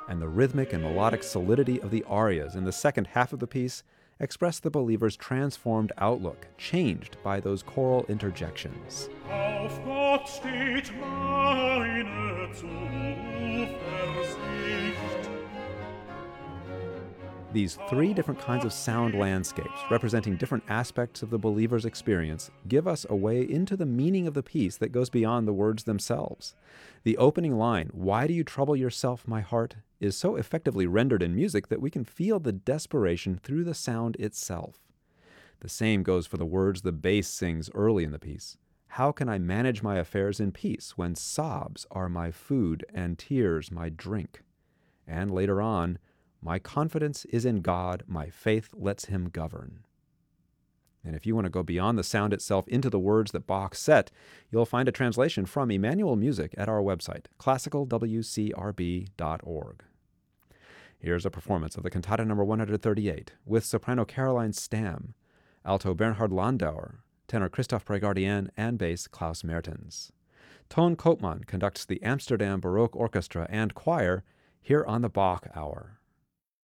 and the rhythmic and melodic solidity of the arias in the second half of the piece express the believer's transformed outlook, changed by those choral interjections. Auf Gott steht meine Zuversicht. These three different kinds of sound landscapes, representing different aspects of the believer's experience, give us a way into the meaning of the piece that goes beyond the words themselves. The opening line, "Why do you trouble yourself, my heart?" is so effectively rendered in music that we can feel the desperation through the sound itself. The same goes for the words the bass sings early in the piece. "How can I manage my affairs in peace when sobs are my food and tears my drink?" And later on, "My confidence is in God, my faith lets him govern." And if you want to go beyond the sound itself into the words that Bach set, you'll find a translation from Emmanuel Music at our website, classicalwcrb.org. Here's a performance of the Cantata No. 138 with soprano Caroline Stamm, alto Bernhard Landauer, tenor Christoph Pregardian, and bass Klaus Mertens. Ton Koopman conducts the Amsterdam Baroque Orchestra and Choir here on the Bach Hour.